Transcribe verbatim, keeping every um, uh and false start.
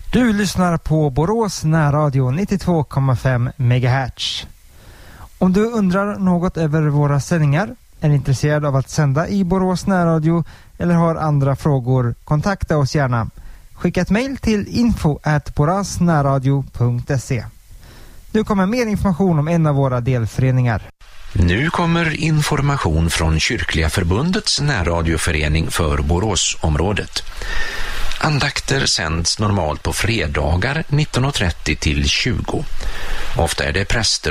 Du lyssnar på Borås närradio nittiotvå komma fem megahertz. Om du undrar något över våra sändningar, är intresserad av att sända i Borås närradio eller har andra frågor, kontakta oss gärna. Skicka ett mejl till info at borasnärradio punkt se. Nu kommer mer information om en av våra delföreningar. Nu kommer information från Kyrkliga förbundets närradioförening för Boråsområdet. Andakter sänds normalt på fredagar nitton och trettio till tjugo. Ofta är det präster